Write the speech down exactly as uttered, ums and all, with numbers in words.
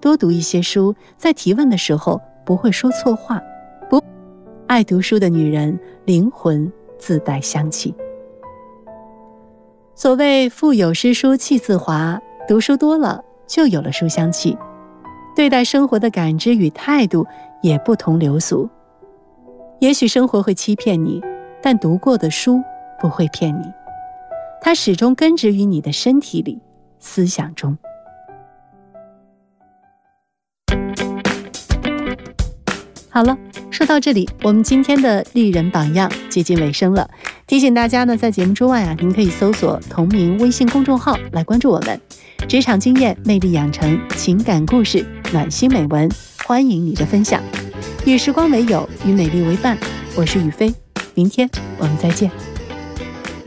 多读一些书，在提问的时候不会说错话。不，爱读书的女人，灵魂自带香气。所谓腹有诗书气自华，读书多了就有了书香气，对待生活的感知与态度也不同流俗。也许生活会欺骗你，但读过的书不会骗你，它始终根植于你的身体里、思想中。好了，说到这里，我们今天的丽人榜样接近尾声了。提醒大家呢，在节目之外啊，您可以搜索同名微信公众号来关注我们。职场经验、魅力养成、情感故事、暖心美文，欢迎你的分享。与时光为友，与美丽为伴，我是雨飞，明天我们再见。